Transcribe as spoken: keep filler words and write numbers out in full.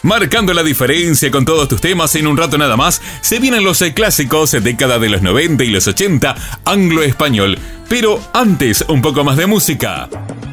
marcando la diferencia con todos tus temas. En un rato nada más se vienen los eh, clásicos, eh, década de los noventa y los ochenta, anglo-español. Pero antes, un poco más de música.